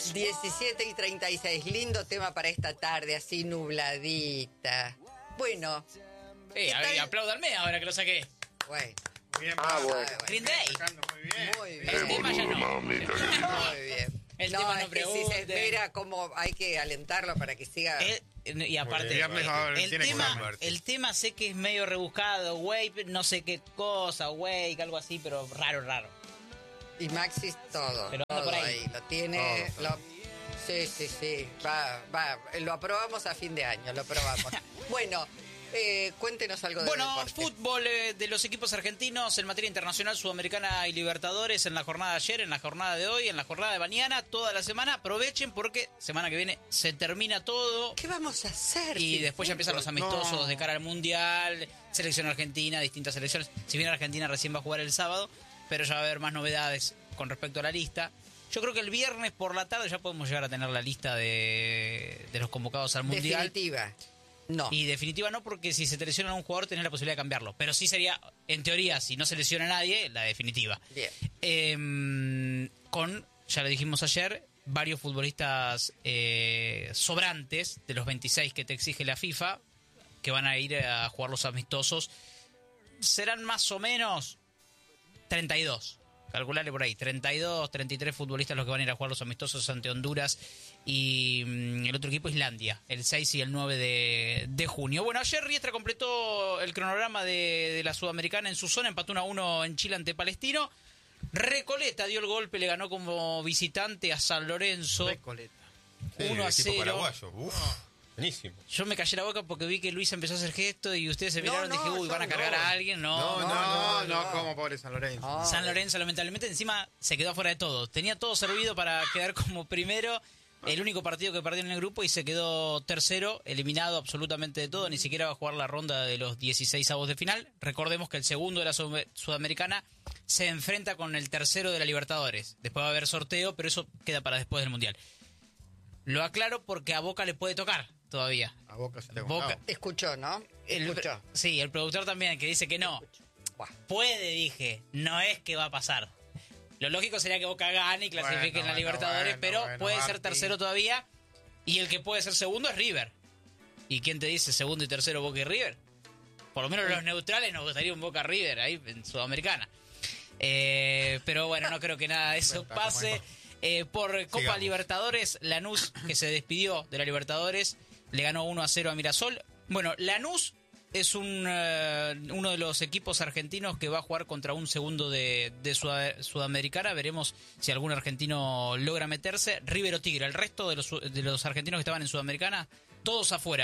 17:36, lindo tema para esta tarde, así nubladita. Bueno. Apláudanme ahora que lo saqué. Bueno. Bien, bueno. Green Day. Muy bien. El tema ya no. Muy bien. El tema no es que si se espera, como hay que alentarlo para que siga. Y aparte, el tema sé que es medio rebuscado, Wake, no sé qué cosa, Wake, algo así, pero raro. Y Maxis todo. Pero todo por ahí. Lo tiene. Sí. Va. Lo aprobamos a fin de año, lo probamos. Bueno. Cuéntenos algo de deporte. Fútbol de los equipos argentinos en materia internacional, Sudamericana y Libertadores en la jornada de ayer, en la jornada de hoy, en la jornada de mañana, toda la semana. Aprovechen porque semana que viene se termina todo. ¿Qué vamos a hacer? Y después ya empiezan los amistosos de cara al Mundial, selección argentina, distintas selecciones. Si bien Argentina recién va a jugar el sábado, pero ya va a haber más novedades con respecto a la lista. Yo creo que el viernes por la tarde ya podemos llegar a tener la lista de los convocados al Mundial. Definitiva. No. Y definitiva no, porque si se te lesiona un jugador tenés la posibilidad de cambiarlo. Pero sí sería, en teoría, si no se lesiona a nadie, la definitiva. Bien. Ya lo dijimos ayer, varios futbolistas sobrantes de los 26 que te exige la FIFA, que van a ir a jugar los amistosos. Serán más o menos 32. Calcularle por ahí, 32, 33 futbolistas los que van a ir a jugar los amistosos ante Honduras y el otro equipo Islandia, el 6 y el 9 de junio. Bueno, ayer Riestra completó el cronograma de la Sudamericana en su zona, empató 1-1 en Chile ante Palestino. Recoleta dio el golpe, le ganó como visitante a San Lorenzo. Recoleta. 1-0. Paraguayo. Buenísimo. Yo me callé la boca porque vi que Luis empezó a hacer gestos y ustedes se miraron y dije, van a cargar a alguien. No, como pobre San Lorenzo. San Lorenzo, lamentablemente, encima se quedó fuera de todo. Tenía todo servido para quedar como primero, el único partido que perdió en el grupo, y se quedó tercero, eliminado absolutamente de todo. Ni siquiera va a jugar la ronda de los 16avos de final. Recordemos que el segundo de la Sudamericana se enfrenta con el tercero de la Libertadores. Después va a haber sorteo, pero eso queda para después del Mundial. Lo aclaro porque a Boca le puede tocar todavía. A Boca se te Boca. Escuchó, ¿no? Escuchó. Sí, el productor también, que dice que no. Puede, dije. No es que va a pasar. Lo lógico sería que Boca gane y clasifique en la Libertadores, pero puede ser tercero todavía. Y el que puede ser segundo es River. ¿Y quién te dice segundo y tercero Boca y River? Por lo menos los neutrales nos gustaría un Boca River ahí en Sudamericana. Pero bueno, no creo que nada de eso pase. Por Copa Libertadores, Lanús, que se despidió de la Libertadores, le ganó 1-0 a Mirasol. Bueno, Lanús es uno de los equipos argentinos que va a jugar contra un segundo de Sudamericana. Veremos si algún argentino logra meterse. River o Tigre. El resto de los argentinos que estaban en Sudamericana, todos afuera.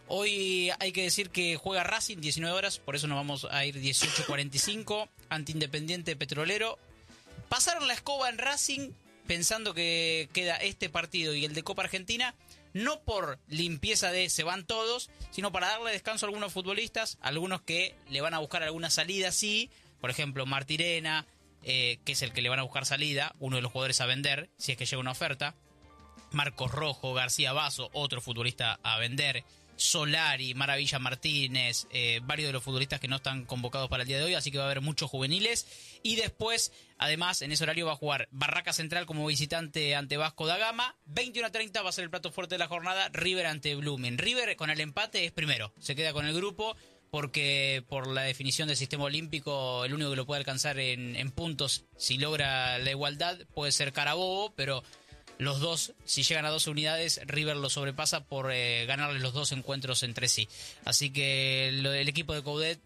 Hoy hay que decir que juega Racing 19 horas, por eso nos vamos a ir 18:45 ante Independiente Petrolero. Pasaron la escoba en Racing pensando que queda este partido y el de Copa Argentina, no por limpieza de se van todos, sino para darle descanso a algunos futbolistas, algunos que le van a buscar alguna salida, sí, por ejemplo Martirena, que es el que le van a buscar salida, uno de los jugadores a vender, si es que llega una oferta, Marcos Rojo, García Basso, otro futbolista a vender, Solari, Maravilla Martínez, varios de los futbolistas que no están convocados para el día de hoy, así que va a haber muchos juveniles. Y después, además, en ese horario va a jugar Barraca Central como visitante ante Vasco da Gama. 21:30 va a ser el plato fuerte de la jornada, River ante Blooming. River con el empate es primero, se queda con el grupo porque por la definición del sistema olímpico el único que lo puede alcanzar en puntos si logra la igualdad puede ser Carabobo, pero los dos, si llegan a 12 unidades, River lo sobrepasa por ganarles los dos encuentros entre sí. Así que el equipo de Coudet,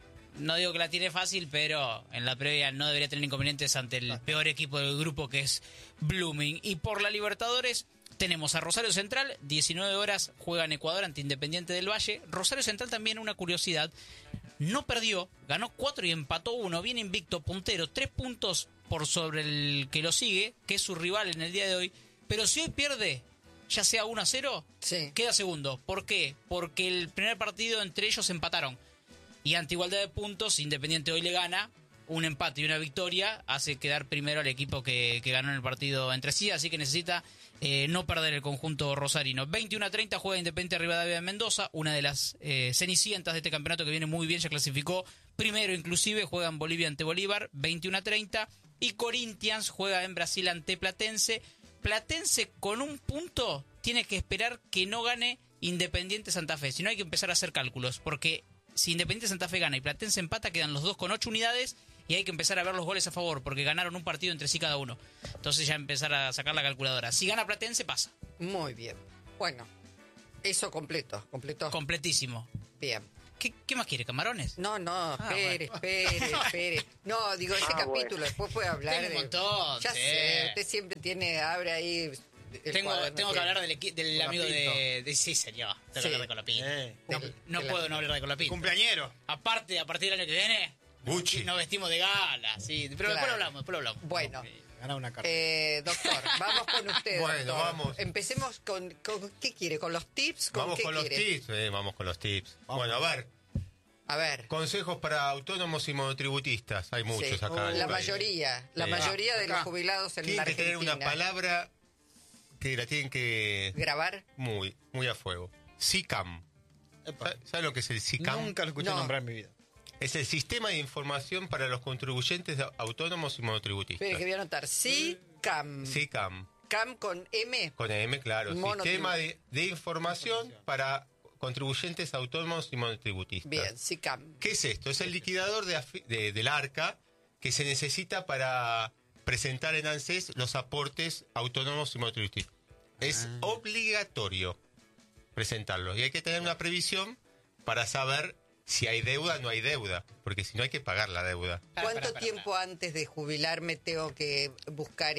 no digo que la tiene fácil, pero en la previa no debería tener inconvenientes ante el peor equipo del grupo, que es Blooming. Y por la Libertadores tenemos a Rosario Central, 19 horas juega en Ecuador ante Independiente del Valle. Rosario Central también, una curiosidad, no perdió, ganó 4 y empató 1, viene invicto, puntero, 3 puntos por sobre el que lo sigue, que es su rival en el día de hoy. Pero si hoy pierde, ya sea 1-0, sí, queda segundo. ¿Por qué? Porque el primer partido entre ellos empataron. Y ante igualdad de puntos, Independiente hoy le gana. Un empate y una victoria hace quedar primero al equipo que ganó en el partido entre sí. Así que necesita no perder el conjunto rosarino. 21:30 juega Independiente Rivadavia de Mendoza, una de las cenicientas de este campeonato que viene muy bien. Ya clasificó primero inclusive, juega en Bolivia ante Bolívar, 21:30. Y Corinthians juega en Brasil ante Platense. Platense con un punto tiene que esperar que no gane Independiente Santa Fe. Si no, hay que empezar a hacer cálculos, porque si Independiente Santa Fe gana y Platense empata, quedan los dos con 8 unidades y hay que empezar a ver los goles a favor, porque ganaron un partido entre sí cada uno. Entonces ya empezar a sacar la calculadora. Si gana Platense, pasa. Muy bien. Bueno, eso completo. Completísimo. Bien. ¿Qué más quiere? ¿Camarones? No, espere. No, digo, ese capítulo después puede hablar Tengo un montón. Ya sé, usted siempre abre ahí... Tengo que hablar del amigo de... Sí, señor. Tengo que hablar de Colapinto. No puedo no hablar de Colapinto. Cumpleañero. Aparte, a partir del año que viene... Gucci. Nos vestimos de gala, sí. Pero Claro. después hablamos. Bueno, Gana una carta. doctor, vamos con usted. Bueno, doctor. vamos. Empecemos con ¿qué quiere? ¿Con los tips? Vamos qué con los quiere? tips. Vamos con los tips. Bueno, a ver. A ver. Consejos para autónomos y monotributistas. Hay muchos Sí, acá. en el la país. mayoría de los acá. jubilados en la Tienen que tener Argentina. una palabra que la tienen que... ¿Grabar? Muy a fuego. SICAM. ¿Sabes lo que es el SICAM? Nunca lo escuché No. nombrar en mi vida. Es el Sistema de Información para los Contribuyentes Autónomos y Monotributistas. Espere que voy a anotar. SICAM. SICAM. CAM con M. Con M, claro. Monotribu- Sistema de Información para Contribuyentes Autónomos y Monotributistas. Bien, SICAM. ¿Qué es esto? Es el liquidador del ARCA que se necesita para presentar en ANSES los aportes autónomos y monotributistas. Es obligatorio presentarlos. Y hay que tener una previsión para saber si hay deuda o no hay deuda. Porque si no, hay que pagar la deuda. ¿Cuánto tiempo antes de jubilarme tengo que buscar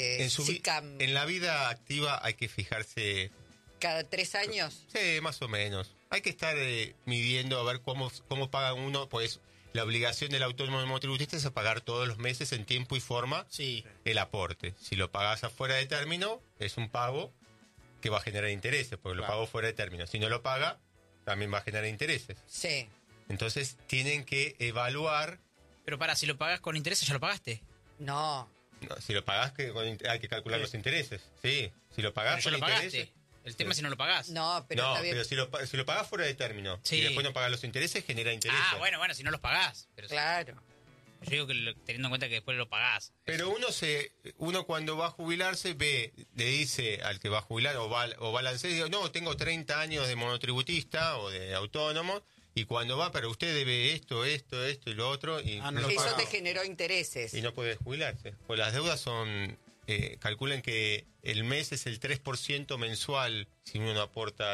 SICAM? En la vida activa hay que fijarse... ¿Cada 3 años? Sí, más o menos. Hay que estar midiendo a ver cómo paga uno, pues la obligación del autónomo monotributista es a pagar todos los meses en tiempo y forma el aporte. Si lo pagas afuera de término, es un pago que va a generar intereses, porque lo pago fuera de término. Si no lo paga, también va a generar intereses. Sí. Entonces tienen que evaluar... Pero si lo pagas con intereses, ¿ya lo pagaste? No. Si lo pagas, hay que calcular los intereses. Sí, si lo pagás Pero ya con lo intereses... pagaste. El tema es si no lo pagás. No, pero No, está bien. pero si lo pagás fuera de término y después no pagás los intereses, genera intereses. Bueno, si no los pagás. Pero Claro. yo digo que teniendo en cuenta que después lo pagás. Pero uno cuando va a jubilarse le dice al que va a jubilar o va al ANSES, digo, no, tengo 30 años de monotributista o de autónomo, y cuando va, pero usted debe esto y lo otro, y no lo Eso paga. te generó intereses. y no puede jubilarse. Pues las deudas son, calculen que el mes es el 3% mensual si uno no aporta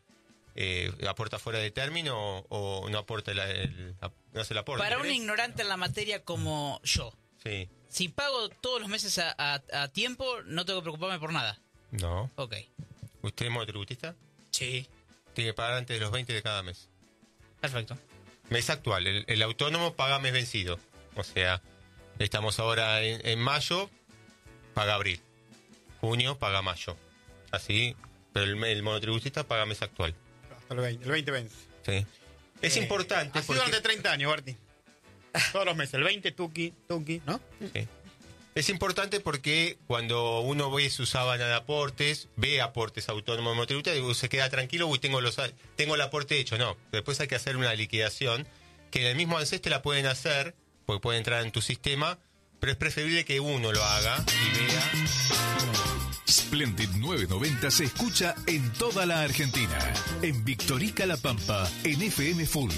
aporta fuera de término o no aporta no se le aporta. Para un ignorante en la materia como yo, Sí. si pago todos los meses a tiempo, no tengo que preocuparme por nada. No. Ok. ¿Usted es monotributista? Sí. Tiene que pagar antes de los 20 de cada mes. Perfecto. Mes actual. El autónomo paga mes vencido. O sea, estamos ahora en mayo, paga abril. Junio, paga mayo. Así, pero el monotributista paga mes actual. Hasta el 20. El 20 vence. Sí. Es importante Así porque... durante 30 años, Barty. Todos los meses. El 20, tuki, ¿no? Sí. Es importante porque cuando uno ve su sábana de aportes, ve aportes autónomos monotributarios, se queda tranquilo, tengo el aporte hecho. No, después hay que hacer una liquidación, que en el mismo ANSES te la pueden hacer, porque puede entrar en tu sistema, pero es preferible que uno lo haga y vea. Splendid 990 se escucha en toda la Argentina. En Victorica La Pampa, en FM Full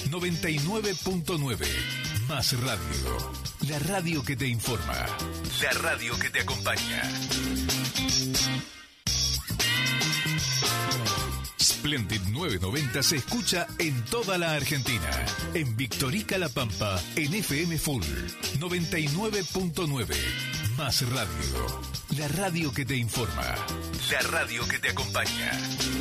99.9. Más radio. La radio que te informa. La radio que te acompaña. Splendid 990 se escucha en toda la Argentina. En Victorica La Pampa, en FM Full 99.9. Más radio. La radio que te informa. La radio que te acompaña.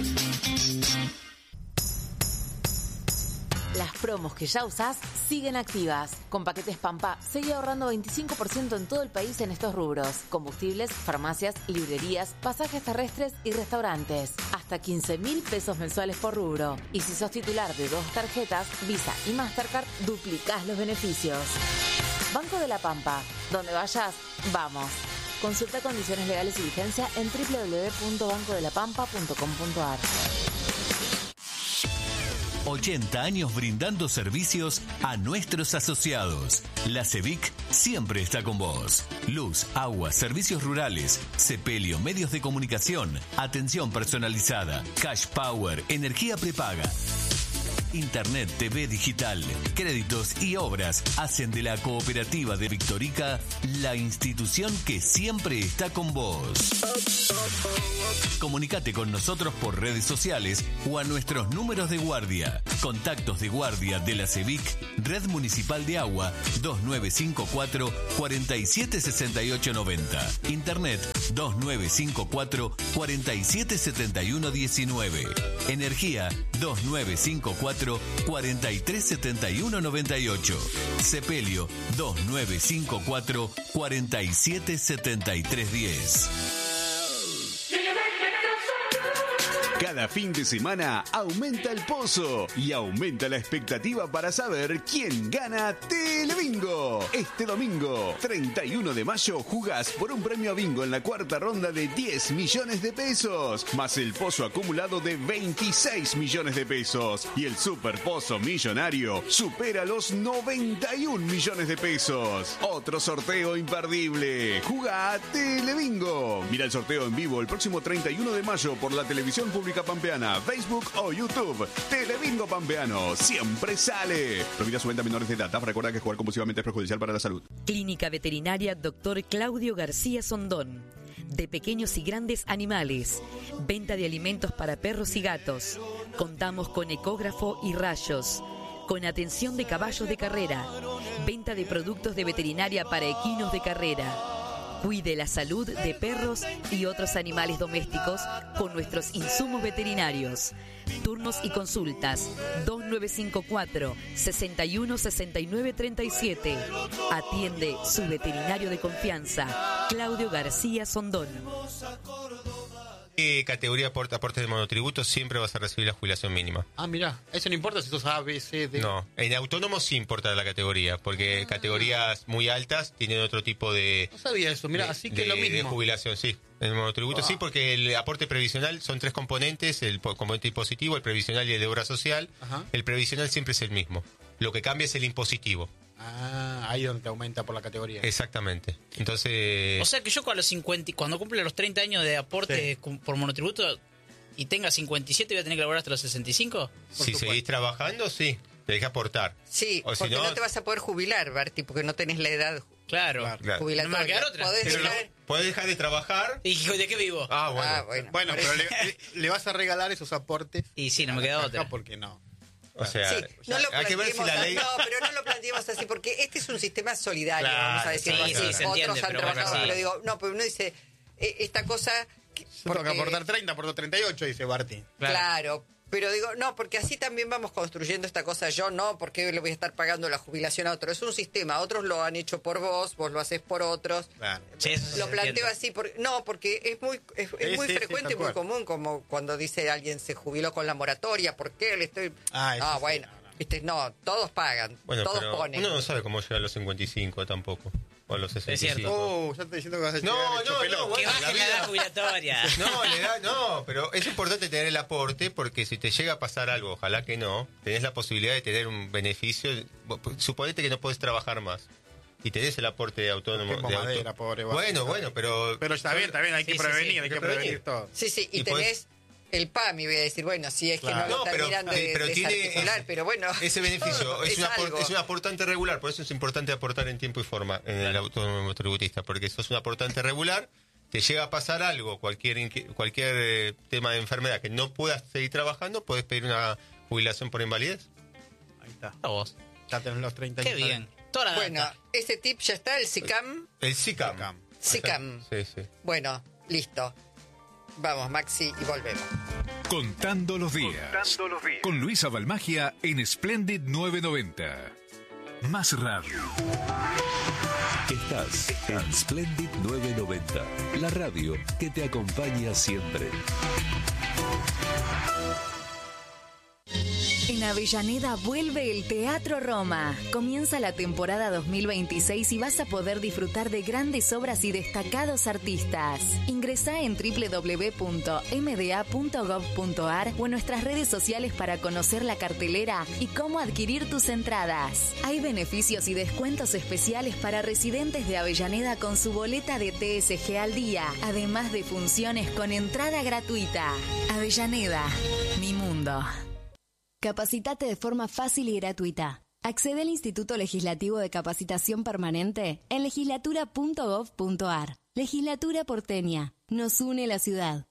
Las promos que ya usás siguen activas. Con Paquetes Pampa, seguí ahorrando 25% en todo el país en estos rubros. Combustibles, farmacias, librerías, pasajes terrestres y restaurantes. Hasta 15.000 pesos mensuales por rubro. Y si sos titular de 2 tarjetas, Visa y Mastercard, duplicás los beneficios. Banco de la Pampa. Donde vayas, vamos. Consulta condiciones legales y vigencia en www.bancodelapampa.com.ar. 80 años brindando servicios a nuestros asociados. La CEVIC siempre está con vos. Luz, agua, servicios rurales, sepelio, medios de comunicación, atención personalizada, cash power, energía prepaga. Internet, TV digital, créditos y obras hacen de la Cooperativa de Victorica la institución que siempre está con vos. Comunicate con nosotros por redes sociales o a nuestros números de guardia. Contactos de guardia de la CEVIC, Red Municipal de Agua, 2954 476890. Internet 2954 477119. Energía 2954 437198. Sepelio 2954 477310. Cada fin de semana aumenta el pozo y aumenta la expectativa para saber quién gana Telebingo. Este domingo, 31 de mayo, jugás por un premio a bingo en la cuarta ronda de 10 millones de pesos, más el pozo acumulado de 26 millones de pesos. Y el super pozo millonario supera los 91 millones de pesos. Otro sorteo imperdible. Jugá a Telebingo. Mira el sorteo en vivo el próximo 31 de mayo por la televisión pública Pampeana, Facebook o YouTube. Telebingo Pampeano siempre sale. Prohibida su venta a menores de edad. Recuerda que jugar compulsivamente es perjudicial para la salud. Clínica Veterinaria Dr. Claudio García Sondón. De pequeños y grandes animales. Venta de alimentos para perros y gatos. Contamos con ecógrafo y rayos. Con atención de caballos de carrera. Venta de productos de veterinaria para equinos de carrera. Cuide la salud de perros y otros animales domésticos con nuestros insumos veterinarios. Turnos y consultas 2954 61 69 37. Atiende su veterinario de confianza, Claudio García Sondón. Categoría aportes de monotributo siempre vas a recibir la jubilación mínima. Ah, mirá, eso no importa si sos A, B, C, D. No, en autónomo sí importa la categoría, porque categorías muy altas tienen otro tipo de... No sabía eso, mirá, así que lo mismo. De jubilación, sí. En el monotributo sí, porque el aporte previsional son 3 componentes, el componente impositivo, el previsional y el de obra social. Ajá. El previsional siempre es el mismo. Lo que cambia es el impositivo. Ah, ahí donde te aumenta por la categoría. Exactamente. Entonces... O sea que yo con los 50, cuando cumple los 30 años de aporte por monotributo y tenga 57, ¿voy a tener que laburar hasta los 65? Si seguís trabajando, sí. Tenés que aportar. Sí, o porque no te vas a poder jubilar, Berti, porque no tenés la edad jubilatoria. No me va a quedar otra. Podés dejar de trabajar. ¿Y de qué vivo? Bueno, pero le vas a regalar esos aportes. Y sí, no me queda otra. ¿Por qué no? O sea, sí, hay que ver si la ley... No, pero no lo planteemos así, porque este es un sistema solidario, vamos a decirlo así. Sí, otros han trabajado, pero digo, no, pero uno dice, esta cosa... Tengo que aportar 30, aporto 38, dice Barty. Claro, pero digo, no, porque así también vamos construyendo esta cosa. Yo no, porque le voy a estar pagando la jubilación a otro. Es un sistema, otros lo han hecho por vos lo haces por otros. Claro. Sí, lo planteo así, porque es muy frecuente y muy común, como cuando dice alguien se jubiló con la moratoria, ¿por qué le estoy...? Bueno, viste, no, todos pagan, todos ponen. Uno no sabe cómo llega a los 55 tampoco. O a los 65. Es cierto. Ya estoy diciendo que vas a llegar bueno, que baje la edad jubilatoria. No, pero es importante tener el aporte porque si te llega a pasar algo, ojalá que no, tenés la posibilidad de tener un beneficio. Suponete que no podés trabajar más y tenés el aporte de autónomo. Bueno, pero... Pero está bien, hay que prevenir, hay que prevenir todo. Sí, y tenés... El PAMI, voy a decir, bueno, si es que no lo están mirando desarticular, pero bueno. Ese beneficio es un aportante regular, por eso es importante aportar en tiempo y forma en el autónomo tributista, porque sos un aportante regular, te llega a pasar algo, cualquier tema de enfermedad que no puedas seguir trabajando, podés pedir una jubilación por invalidez. Ahí está. A vos. Ya tenés los 30 años. Qué bien. Bueno, ese tip ya está, el SICAM. El SICAM. Sí. Bueno, listo. Vamos, Maxi, y volvemos. Contando los días. Con Luisa Balmagia en Splendid 990. Más radio. Estás en Splendid 990. La radio que te acompaña siempre. En Avellaneda vuelve el Teatro Roma. Comienza la temporada 2026 y vas a poder disfrutar de grandes obras y destacados artistas. Ingresá en www.mda.gov.ar o en nuestras redes sociales para conocer la cartelera y cómo adquirir tus entradas. Hay beneficios y descuentos especiales para residentes de Avellaneda con su boleta de TSG al día, además de funciones con entrada gratuita. Avellaneda, mi mundo. Capacitate de forma fácil y gratuita. Accede al Instituto Legislativo de Capacitación Permanente en legislatura.gov.ar. Legislatura porteña. Nos une la ciudad.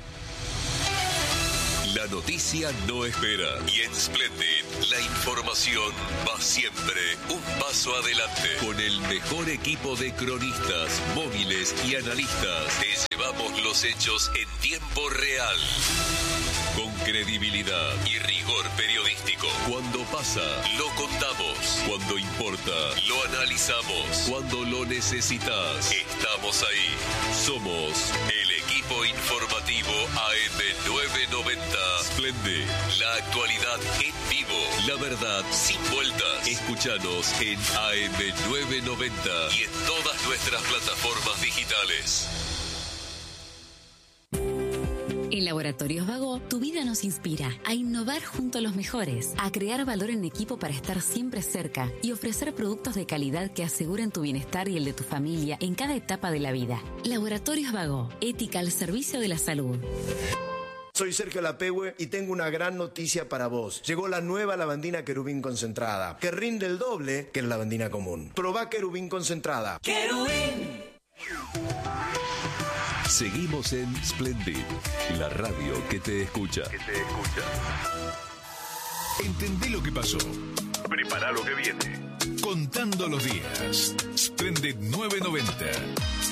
La noticia no espera y en Splendid la información va siempre un paso adelante. Con el mejor equipo de cronistas, móviles y analistas, te llevamos los hechos en tiempo real. Con credibilidad y rigor periodístico. Cuando pasa, lo contamos. Cuando importa, lo analizamos. Cuando lo necesitas, estamos ahí. Somos el equipo informativo AM990. Splendid, la actualidad en vivo. La verdad sin vueltas. Escúchanos en AM990 y en todas nuestras plataformas digitales. En Laboratorios Vago, tu vida nos inspira a innovar junto a los mejores, a crear valor en equipo para estar siempre cerca y ofrecer productos de calidad que aseguren tu bienestar y el de tu familia en cada etapa de la vida. Laboratorios Vago, ética al servicio de la salud. Soy Sergio Lapehue y tengo una gran noticia para vos. Llegó la nueva lavandina Querubín concentrada, que rinde el doble que la lavandina común. Probá Querubín concentrada. ¡Querubín! Seguimos en Splendid, la radio que te escucha. Entendé lo que pasó. Prepara lo que viene. Contando los días. Splendid 990.